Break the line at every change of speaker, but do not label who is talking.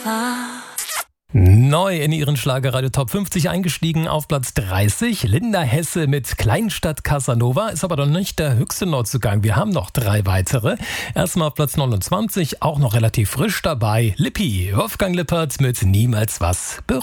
war.
Neu in ihren Schlagerradio Top 50 eingestiegen auf Platz 30. Linda Hesse mit Kleinstadt Casanova ist aber noch nicht der höchste Neuzugang. Wir haben noch 3 weitere. Erstmal auf Platz 29, auch noch relativ frisch dabei. Lippi, Wolfgang Lippert mit Niemals was bereuen.